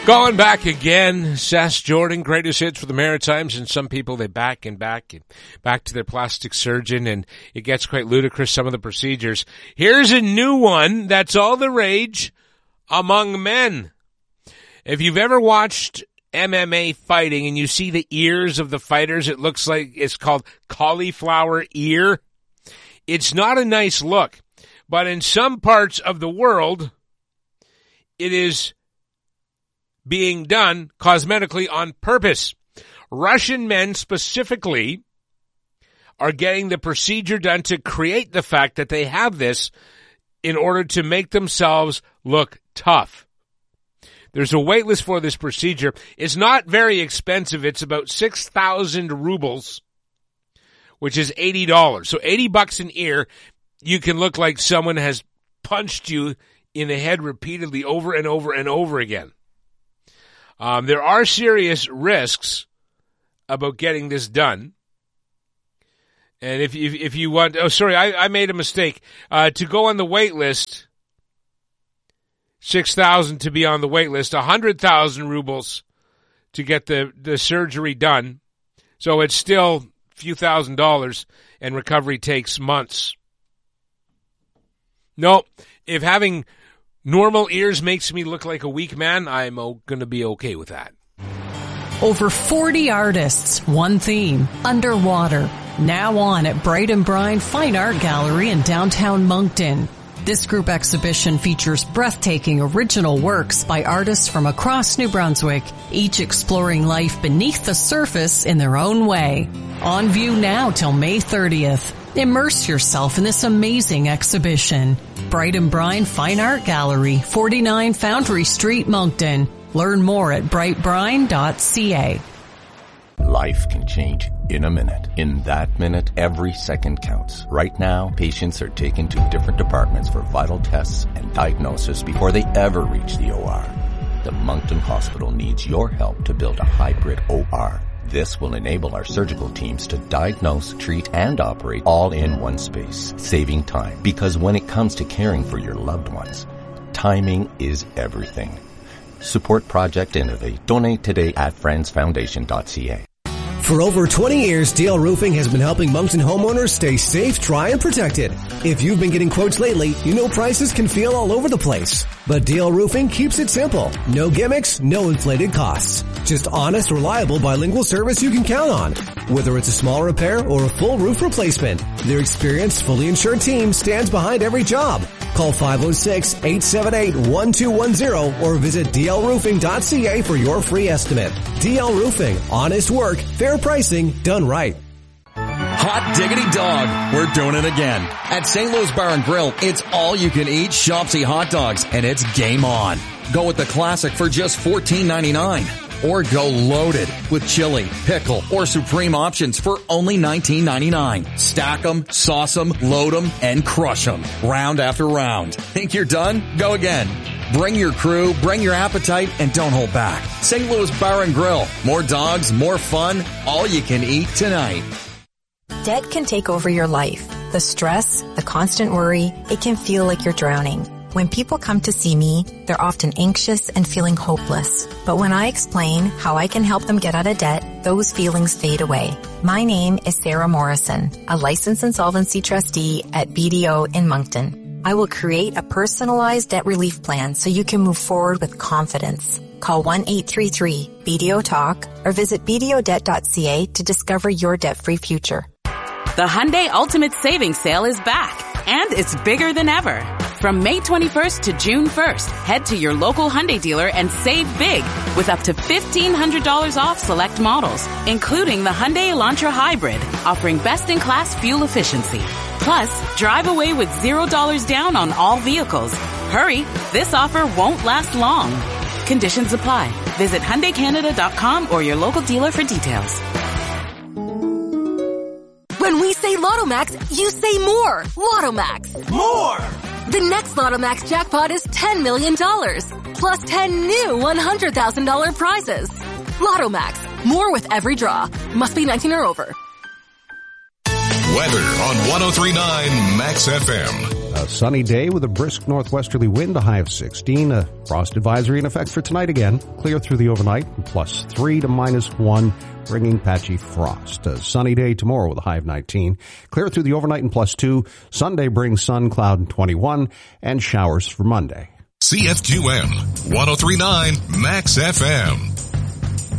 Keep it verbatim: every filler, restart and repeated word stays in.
Calling back again, Seth Jordan, greatest hits for the Maritimes, and some people, they back and back and back to their plastic surgeon, and it gets quite ludicrous, some of the procedures. Here's a new one that's all the rage among men. If you've ever watched M M A fighting and you see the ears of the fighters, it looks like it's called cauliflower ear. It's not a nice look, but in some parts of the world, it is being done cosmetically on purpose. Russian men specifically are getting the procedure done to create the fact that they have this in order to make themselves look tough. There's a wait list for this procedure. It's not very expensive. It's about six thousand rubles, which is eighty dollars. So eighty bucks an ear, you can look like someone has punched you in the head repeatedly over and over and over again. Um, there are serious risks about getting this done. And if if, if you want, oh, sorry, I, I made a mistake. Uh, to go on the wait list, six thousand to be on the wait list, one hundred thousand rubles to get the, the surgery done. So it's still a few thousand dollars, and recovery takes months. No, if having normal ears makes me look like a weak man, I'm going to be okay with that. Over forty artists, one theme, underwater. Now on at Bright and Brine Fine Art Gallery in downtown Moncton. This group exhibition features breathtaking original works by artists from across New Brunswick, each exploring life beneath the surface in their own way. On view now till May thirtieth. Immerse yourself in this amazing exhibition. Bright and Brine Fine Art Gallery, forty-nine Foundry Street, Moncton. Learn more at bright brine dot c a. Life can change in a minute. In that minute, every second counts. Right now, patients are taken to different departments for vital tests and diagnosis before they ever reach the O R. The Moncton Hospital needs your help to build a hybrid O R. This will enable our surgical teams to diagnose, treat, and operate all in one space, saving time. Because when it comes to caring for your loved ones, timing is everything. Support Project Innovate. Donate today at friends foundation dot c a. For over twenty years, D L Roofing has been helping Moncton homeowners stay safe, dry, and protected. If you've been getting quotes lately, you know prices can feel all over the place. But D L Roofing keeps it simple. No gimmicks, no inflated costs. Just honest, reliable, bilingual service you can count on. Whether it's a small repair or a full roof replacement, their experienced, fully insured team stands behind every job. Call five oh six, eight seven eight, one two one zero or visit d l roofing dot c a for your free estimate. D L Roofing. Honest work, fair pricing, done right. Hot diggity dog, we're doing it again. At Saint Louis Bar and Grill, it's all you can eat Shopsy hot dogs, and it's game on. Go with the classic for just fourteen ninety-nine. Or go loaded with chili, pickle, or supreme options for only nineteen ninety-nine. Stack them, sauce them, load them, and crush them. Round after round. Think you're done? Go again. Bring your crew, bring your appetite, and don't hold back. Saint Louis Bar and Grill. More dogs, more fun, all you can eat tonight. Debt can take over your life. The stress, the constant worry, it can feel like you're drowning. When people come to see me, they're often anxious and feeling hopeless. But when I explain how I can help them get out of debt, those feelings fade away. My name is Sarah Morrison, a licensed insolvency trustee at B D O in Moncton. I will create a personalized debt relief plan so you can move forward with confidence. Call one eight three three B D O talk or visit b d o debt dot c a to discover your debt-free future. The Hyundai Ultimate Savings Sale is back, and it's bigger than ever. From May twenty-first to June first, head to your local Hyundai dealer and save big with up to fifteen hundred dollars off select models, including the Hyundai Elantra Hybrid, offering best-in-class fuel efficiency. Plus, drive away with zero dollars down on all vehicles. Hurry, this offer won't last long. Conditions apply. Visit Hyundai Canada dot com or your local dealer for details. When we say Lotto Max, you say more. Lotto Max. More! The next Lotto Max jackpot is ten million dollars, plus ten new one hundred thousand dollars prizes. Lotto Max. More with every draw. Must be nineteen or over. Weather on one oh three point nine Max F M. A sunny day with a brisk northwesterly wind, a high of sixteen. A frost advisory in effect for tonight again. Clear through the overnight, plus three to minus one, bringing patchy frost. A sunny day tomorrow with a high of nineteen. Clear through the overnight and plus two. Sunday brings sun, cloud, and twenty-one, and showers for Monday. C F Q M one oh three point nine Max F M.